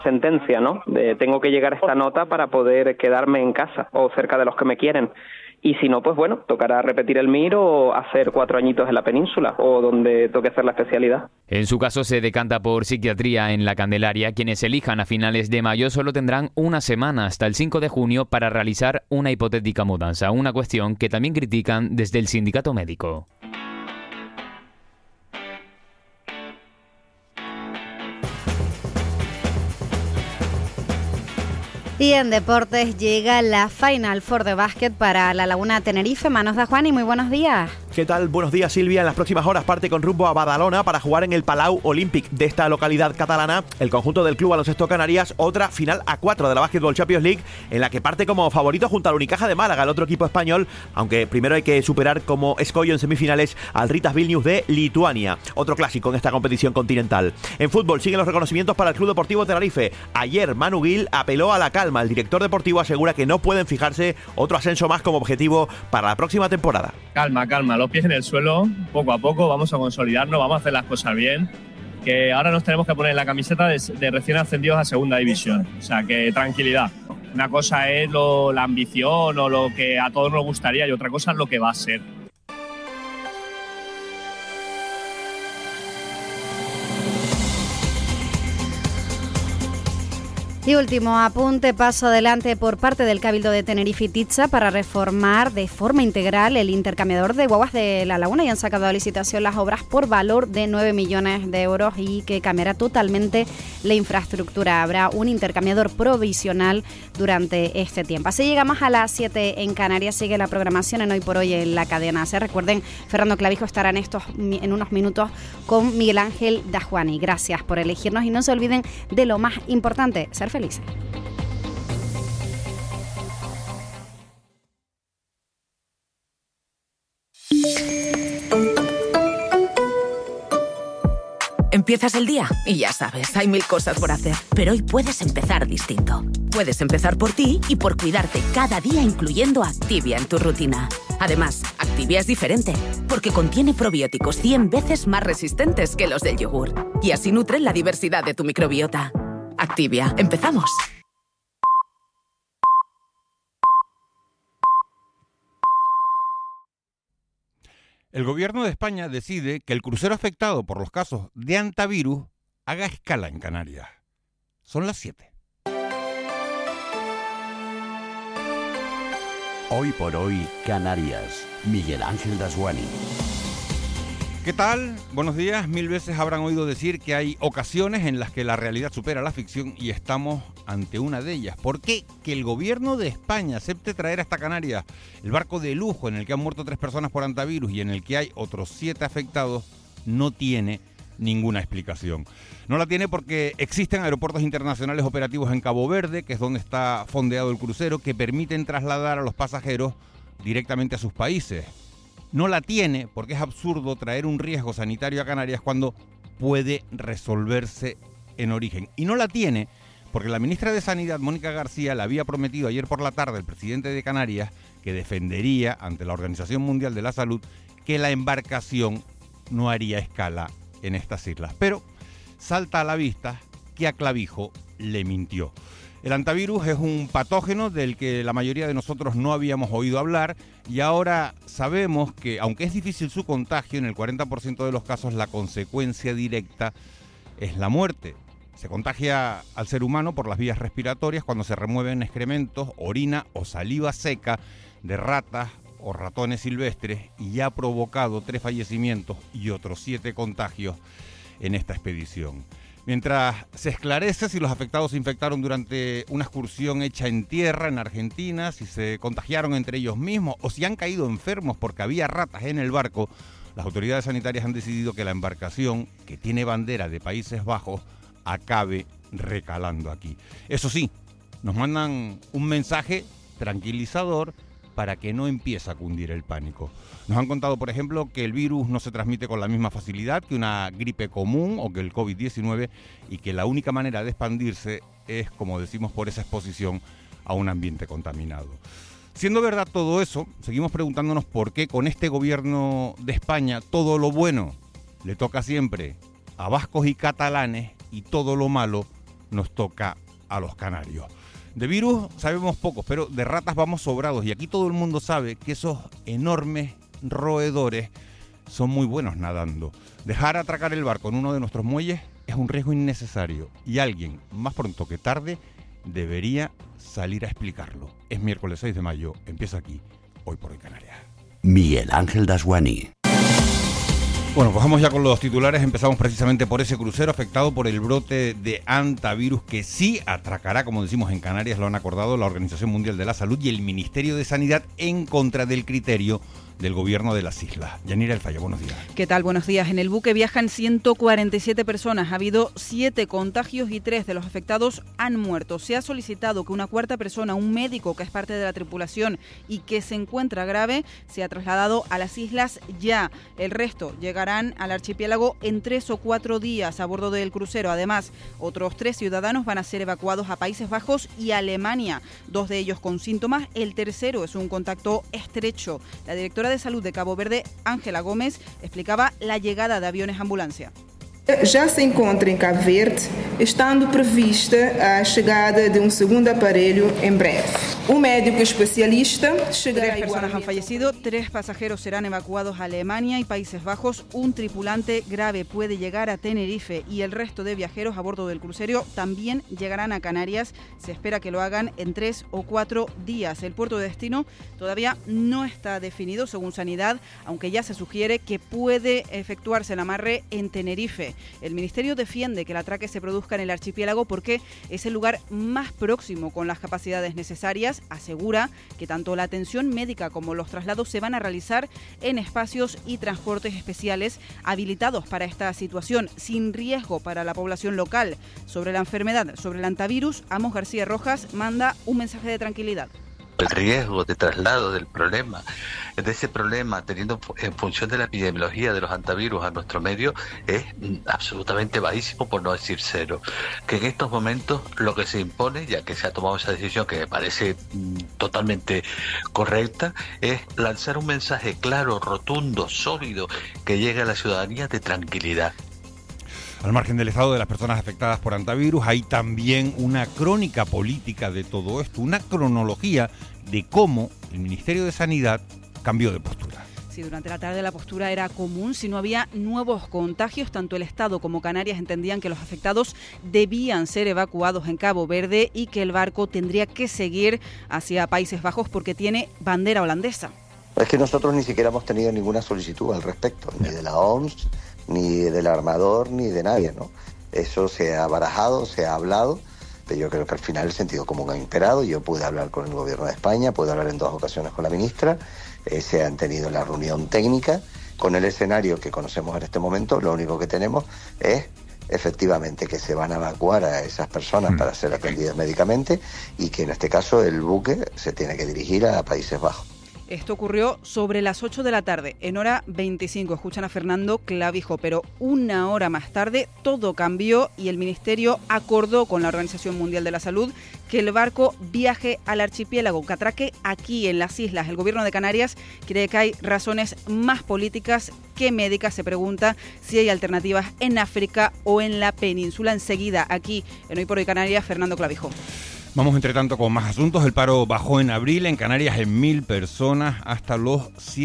sentencia, ¿no? Tengo que llegar a esta nota para poder quedarme en casa o cerca de los que me quieren. Y si no, pues bueno, tocará repetir el MIR o hacer 4 añitos en la península o donde toque hacer la especialidad. En su caso se decanta por psiquiatría en la Candelaria. Quienes elijan a finales de mayo solo tendrán una semana hasta el 5 de junio para realizar una hipotética mudanza, una cuestión que también critican desde el sindicato médico. Y en deportes llega la Final Four de básquet para La Laguna Tenerife. Manos de Juan y muy buenos días. ¿Qué tal? Buenos días, Silvia. En las próximas horas parte con rumbo a Badalona para jugar en el Palau Olímpic de esta localidad catalana el conjunto del Club Baloncesto Canarias, otra final a 4 de la Basketball Champions League en la que parte como favorito junto al Unicaja de Málaga, el otro equipo español, aunque primero hay que superar como escollo en semifinales al Ritas Vilnius de Lituania, otro clásico en esta competición continental. En fútbol siguen los reconocimientos para el Club Deportivo Tenerife. Ayer Manu Gil apeló a la calma. El director deportivo asegura que no pueden fijarse otro ascenso más como objetivo para la próxima temporada. Calma, los pies en el suelo, poco a poco vamos a consolidarnos, vamos a hacer las cosas bien, que ahora nos tenemos que poner la camiseta de recién ascendidos a segunda división, o sea que tranquilidad. Una cosa es la ambición o lo que a todos nos gustaría y otra cosa es lo que va a ser. Y último apunte, paso adelante por parte del Cabildo de Tenerife y Titsa para reformar de forma integral el intercambiador de guaguas de La Laguna y han sacado a licitación las obras por valor de 9 millones de euros y que cambiará totalmente la infraestructura. Habrá un intercambiador provisional durante este tiempo. Así llegamos a las 7 en Canarias. Sigue la programación en Hoy por Hoy en la cadena C. Recuerden, Fernando Clavijo estará en unos minutos con Miguel Ángel Dajuani. Gracias por elegirnos y no se olviden de lo más importante, ser felices. Empiezas el día y ya sabes, hay 1000 cosas por hacer. Pero hoy puedes empezar distinto. Puedes empezar por ti y por cuidarte cada día, incluyendo Activia en tu rutina. Además, Activia es diferente, porque contiene probióticos 100 veces más resistentes que los del yogur. Y así nutren la diversidad de tu microbiota. Activia, empezamos. El gobierno de España decide que el crucero afectado por los casos de hantavirus haga escala en Canarias. Son las 7. Hoy por hoy, Canarias. Miguel Ángel Dajuani. ¿Qué tal? Buenos días. 1000 veces habrán oído decir que hay ocasiones en las que la realidad supera la ficción y estamos ante una de ellas. ¿Por qué? Que el gobierno de España acepte traer hasta Canarias el barco de lujo en el que han muerto 3 personas por hantavirus y en el que hay otros 7 afectados no tiene ninguna explicación. No la tiene porque existen aeropuertos internacionales operativos en Cabo Verde, que es donde está fondeado el crucero, que permiten trasladar a los pasajeros directamente a sus países. No la tiene porque es absurdo traer un riesgo sanitario a Canarias cuando puede resolverse en origen. Y no la tiene porque la ministra de Sanidad, Mónica García, le había prometido ayer por la tarde al presidente de Canarias que defendería ante la Organización Mundial de la Salud que la embarcación no haría escala en estas islas. Pero salta a la vista que a Clavijo le mintió. El hantavirus es un patógeno del que la mayoría de nosotros no habíamos oído hablar y ahora sabemos que, aunque es difícil su contagio, en el 40% de los casos la consecuencia directa es la muerte. Se contagia al ser humano por las vías respiratorias cuando se remueven excrementos, orina o saliva seca de ratas o ratones silvestres y ya ha provocado 3 fallecimientos y otros 7 contagios en esta expedición. Mientras se esclarece si los afectados se infectaron durante una excursión hecha en tierra en Argentina, si se contagiaron entre ellos mismos o si han caído enfermos porque había ratas en el barco, las autoridades sanitarias han decidido que la embarcación, que tiene bandera de Países Bajos, acabe recalando aquí. Eso sí, nos mandan un mensaje tranquilizador para que no empiece a cundir el pánico. Nos han contado, por ejemplo, que el virus no se transmite con la misma facilidad que una gripe común o que el COVID-19 y que la única manera de expandirse es, como decimos, por esa exposición a un ambiente contaminado. Siendo verdad todo eso, seguimos preguntándonos por qué con este gobierno de España todo lo bueno le toca siempre a vascos y catalanes y todo lo malo nos toca a los canarios. De virus sabemos poco, pero de ratas vamos sobrados. Y aquí todo el mundo sabe que esos enormes roedores son muy buenos nadando. Dejar atracar el barco en uno de nuestros muelles es un riesgo innecesario. Y alguien, más pronto que tarde, debería salir a explicarlo. Es miércoles 6 de mayo. Empieza aquí, Hoy por Hoy Canarias. Miguel Ángel Dasguani. Bueno, pues vamos ya con los titulares. Empezamos precisamente por ese crucero afectado por el brote de hantavirus que sí atracará, como decimos en Canarias, lo han acordado la Organización Mundial de la Salud y el Ministerio de Sanidad en contra del criterio del gobierno de las islas. Yanira El Falla, buenos días. ¿Qué tal? Buenos días. En el buque viajan 147 personas. Ha habido 7 contagios y 3 de los afectados han muerto. Se ha solicitado que una cuarta persona, un médico que es parte de la tripulación y que se encuentra grave, sea trasladado a las islas ya. El resto llegarán al archipiélago en 3 o 4 días a bordo del crucero. Además, otros 3 ciudadanos van a ser evacuados a Países Bajos y Alemania. 2 de ellos con síntomas. El tercero es un contacto estrecho. La directora de Salud de Cabo Verde, Ángela Gómez, explicaba la llegada de aviones ambulancia. Já se encontra em Cabo Verde, estando prevista a chegada de un segundo aparelho en breve. Un médico especialista llegará. 3 personas han fallecido, 3 pasajeros serán evacuados a Alemania y Países Bajos. Un tripulante grave puede llegar a Tenerife y el resto de viajeros a bordo del crucero también llegarán a Canarias. Se espera que lo hagan en 3 o 4 días. El puerto de destino todavía no está definido según Sanidad, aunque ya se sugiere que puede efectuarse el amarre en Tenerife. El Ministerio defiende que el atraque se produzca en el archipiélago porque es el lugar más próximo con las capacidades necesarias. Asegura que tanto la atención médica como los traslados se van a realizar en espacios y transportes especiales habilitados para esta situación, sin riesgo para la población local. Sobre la enfermedad, sobre el hantavirus, Amos García Rojas manda un mensaje de tranquilidad. El riesgo de traslado del problema, de ese problema, teniendo en función de la epidemiología de los hantavirus a nuestro medio, es absolutamente bajísimo, por no decir cero. Que en estos momentos lo que se impone, ya que se ha tomado esa decisión que me parece totalmente correcta, es lanzar un mensaje claro, rotundo, sólido, que llegue a la ciudadanía de tranquilidad. Al margen del estado de las personas afectadas por hantavirus, hay también una crónica política de todo esto, una cronología de cómo el Ministerio de Sanidad cambió de postura. Sí, durante la tarde la postura era común. Si no había nuevos contagios, tanto el Estado como Canarias entendían que los afectados debían ser evacuados en Cabo Verde y que el barco tendría que seguir hacia Países Bajos porque tiene bandera holandesa. Es que nosotros ni siquiera hemos tenido ninguna solicitud al respecto, ni de la OMS, ni del armador, ni de nadie, ¿no? Eso se ha barajado, se ha hablado, pero yo creo que al final el sentido común ha imperado. Yo pude hablar con el Gobierno de España, pude hablar en 2 ocasiones con la ministra, se han tenido la reunión técnica. Con el escenario que conocemos en este momento, lo único que tenemos es efectivamente que se van a evacuar a esas personas para ser atendidas médicamente y que en este caso el buque se tiene que dirigir a Países Bajos. Esto ocurrió sobre las 8 de la tarde, en hora 25. Escuchan a Fernando Clavijo, pero una hora más tarde todo cambió y el Ministerio acordó con la Organización Mundial de la Salud que el barco viaje al archipiélago, que atraque aquí en las islas. El Gobierno de Canarias cree que hay razones más políticas que médicas. Se pregunta si hay alternativas en África o en la península. Enseguida, aquí en Hoy por Hoy Canarias, Fernando Clavijo. Vamos, entre tanto, con más asuntos. El paro bajó en abril en Canarias en 1.000 personas hasta los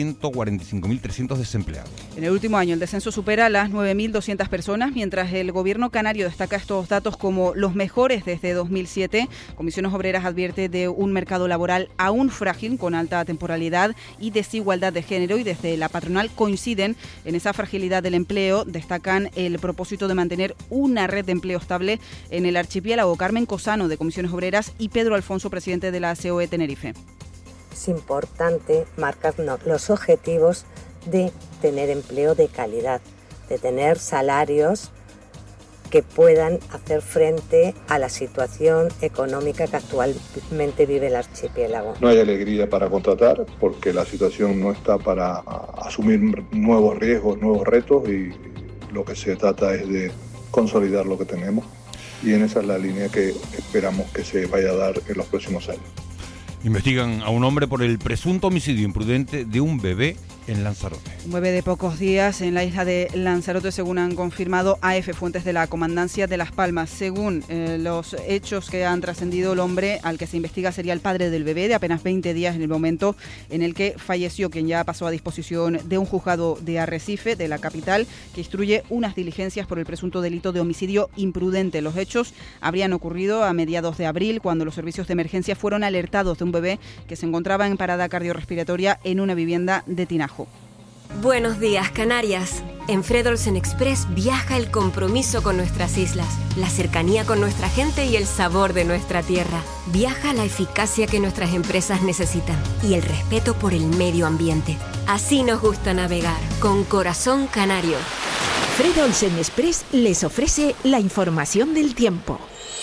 145.300 desempleados. En el último año el descenso supera las 9.200 personas, mientras el gobierno canario destaca estos datos como los mejores desde 2007. Comisiones Obreras advierte de un mercado laboral aún frágil, con alta temporalidad y desigualdad de género, y desde la patronal coinciden en esa fragilidad del empleo. Destacan el propósito de mantener una red de empleo estable en el archipiélago. Carmen Cosano, de Comisiones Obreras, y Pedro Alfonso, presidente de la COE Tenerife. Es importante marcar los objetivos de tener empleo de calidad, de tener salarios que puedan hacer frente a la situación económica que actualmente vive el archipiélago. No hay alegría para contratar porque la situación no está para asumir nuevos riesgos, nuevos retos, y lo que se trata es de consolidar lo que tenemos. Y en esa es la línea que esperamos que se vaya a dar en los próximos años. Investigan a un hombre por el presunto homicidio imprudente de un bebé en Lanzarote. Un bebé de pocos días en la isla de Lanzarote, según han confirmado AF, fuentes de la Comandancia de Las Palmas. Según los hechos que han trascendido, el hombre al que se investiga sería el padre del bebé, de apenas 20 días en el momento en el que falleció, quien ya pasó a disposición de un juzgado de Arrecife, de la capital, que instruye unas diligencias por el presunto delito de homicidio imprudente. Los hechos habrían ocurrido a mediados de abril, cuando los servicios de emergencia fueron alertados de un bebé que se encontraba en parada cardiorrespiratoria en una vivienda de Tinajo. Buenos días, Canarias. En Fred Olsen Express viaja el compromiso con nuestras islas, la cercanía con nuestra gente y el sabor de nuestra tierra. Viaja la eficacia que nuestras empresas necesitan y el respeto por el medio ambiente. Así nos gusta navegar, con corazón canario. Fred Olsen Express les ofrece la información del tiempo.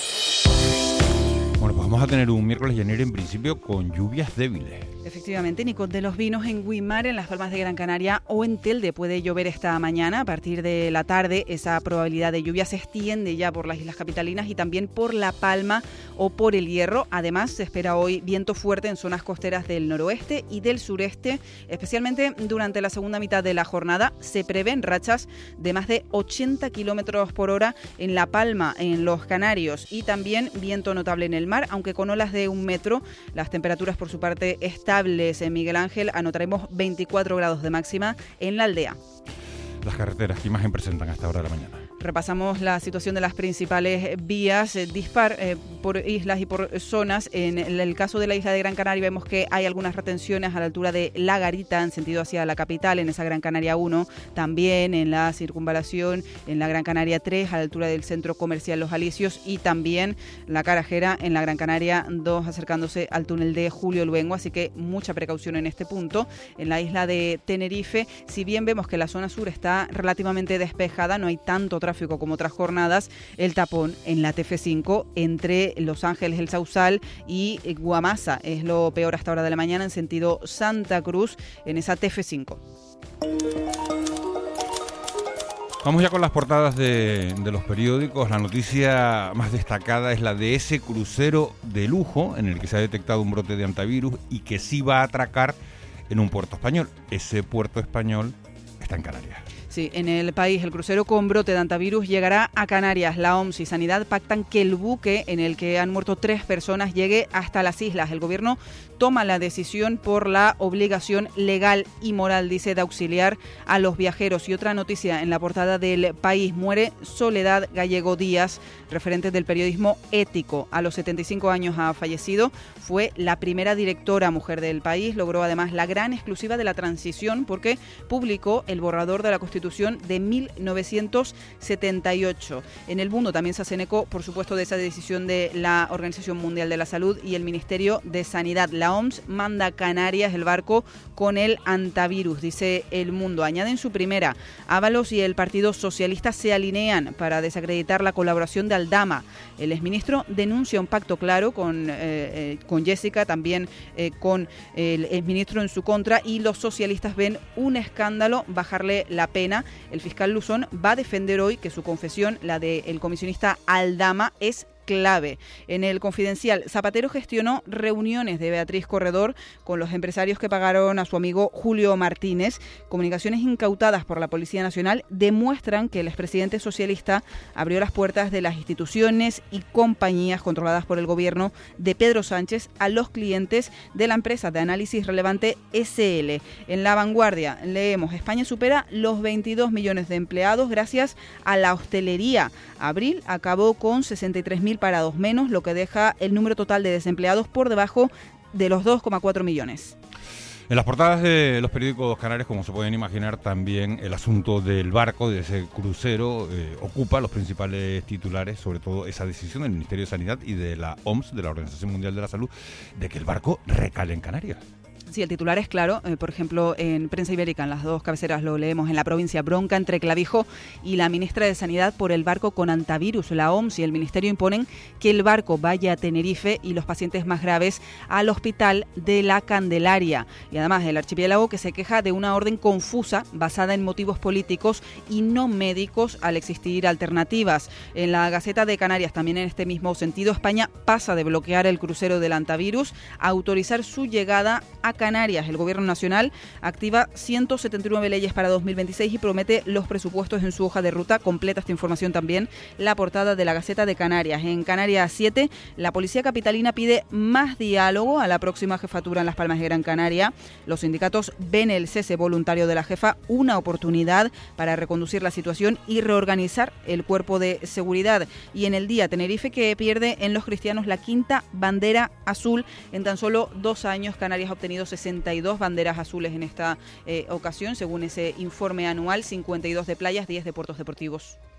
Bueno, pues vamos a tener un miércoles llanero en principio con lluvias débiles. Efectivamente, Nico, de los Vinos en Guimar, en las Palmas de Gran Canaria o en Telde puede llover esta mañana. A partir de la tarde, esa probabilidad de lluvia se extiende ya por las islas capitalinas y también por La Palma o por El Hierro. Además, se espera hoy viento fuerte en zonas costeras del noroeste y del sureste, especialmente durante la segunda mitad de la jornada. Se prevén rachas de más de 80 kilómetros por hora en La Palma, en los Canarios, y también viento notable en el mar, aunque con olas de 1 metro. Las temperaturas, por su parte, estables en Miguel Ángel. Anotaremos 24 grados de máxima en La Aldea. Las carreteras, ¿qué imagen presentan a esta hora de la mañana? Repasamos la situación de las principales vías, dispar por islas y por zonas. En el caso de la isla de Gran Canaria vemos que hay algunas retenciones a la altura de La Garita en sentido hacia la capital, en esa Gran Canaria 1, también en la circunvalación, en la Gran Canaria 3, a la altura del centro comercial Los Alicios, y también la Carajera en la Gran Canaria 2, acercándose al túnel de Julio Luengo, así que mucha precaución en este punto. En la isla de Tenerife, si bien vemos que la zona sur está relativamente despejada, no hay tanto tráfico como otras jornadas, el tapón en la TF5 entre Los Ángeles, El Sausal y Guamasa es lo peor hasta hora de la mañana en sentido Santa Cruz en esa TF5. Vamos ya con las portadas de los periódicos. La noticia más destacada es la de ese crucero de lujo en el que se ha detectado un brote de hantavirus y que sí va a atracar en un puerto español. Ese puerto español está en Canarias. Sí, en el país el crucero con brote de hantavirus llegará a Canarias. La OMS y Sanidad pactan que el buque en el que han muerto 3 personas llegue hasta las islas. El gobierno toma la decisión por la obligación legal y moral, dice, de auxiliar a los viajeros. Y otra noticia en la portada del país: muere Soledad Gallego Díaz, referente del periodismo ético. A los 75 años ha fallecido. Fue la primera directora mujer del país. Logró además la gran exclusiva de la transición porque publicó el borrador de la Constitución de 1978. En el mundo también se hacen eco, por supuesto, de esa decisión de la Organización Mundial de la Salud y el Ministerio de Sanidad. La OMS manda a Canarias el barco con el hantavirus, dice El Mundo. Añade en su primera: Ábalos y el Partido Socialista se alinean para desacreditar la colaboración de Aldama. El exministro denuncia un pacto claro con Jessica, también con el exministro en su contra, y los socialistas ven un escándalo bajarle la pena. El fiscal Luzón va a defender hoy que su confesión, la del comisionista Aldama, es clave. En el Confidencial, Zapatero gestionó reuniones de Beatriz Corredor con los empresarios que pagaron a su amigo Julio Martínez. Comunicaciones incautadas por la Policía Nacional demuestran que el expresidente socialista abrió las puertas de las instituciones y compañías controladas por el gobierno de Pedro Sánchez a los clientes de la empresa de análisis relevante SL. En La Vanguardia leemos: España supera los 22 millones de empleados gracias a la hostelería. Abril acabó con 63.000 parados menos, lo que deja el número total de desempleados por debajo de los 2,4 millones. En las portadas de los periódicos canarios, como se pueden imaginar, también el asunto del barco, de ese crucero, ocupa los principales titulares, sobre todo esa decisión del Ministerio de Sanidad y de la OMS, de la Organización Mundial de la Salud, de que el barco recale en Canarias. Sí, el titular es claro. Por ejemplo, en Prensa Ibérica, en las dos cabeceras lo leemos: en La Provincia, bronca entre Clavijo y la ministra de Sanidad por el barco con hantavirus. La OMS y el Ministerio imponen que el barco vaya a Tenerife y los pacientes más graves al hospital de la Candelaria. Y además el archipiélago, que se queja de una orden confusa basada en motivos políticos y no médicos al existir alternativas. En la Gaceta de Canarias, también en este mismo sentido, España pasa de bloquear el crucero del hantavirus a autorizar su llegada a Canarias, el Gobierno Nacional activa 179 leyes para 2026 y promete los presupuestos en su hoja de ruta. Completa esta información también la portada de la Gaceta de Canarias. En Canarias 7, la Policía Capitalina pide más diálogo a la próxima jefatura en Las Palmas de Gran Canaria. Los sindicatos ven el cese voluntario de la jefa una oportunidad para reconducir la situación y reorganizar el cuerpo de seguridad. Y en el día, Tenerife, que pierde en los cristianos la quinta bandera azul. En tan solo 2 años, Canarias ha obtenido 62 banderas azules en esta ocasión, según ese informe anual, 52 de playas, 10 de puertos deportivos.